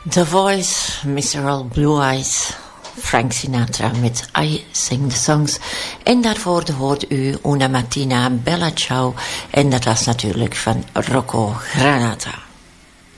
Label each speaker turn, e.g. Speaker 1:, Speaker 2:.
Speaker 1: The Voice, Mr. All Blue Eyes, Frank Sinatra met I Sing the Songs. En daarvoor hoorde u Una Mattina Bella Ciao. En dat was natuurlijk van Rocco Granata.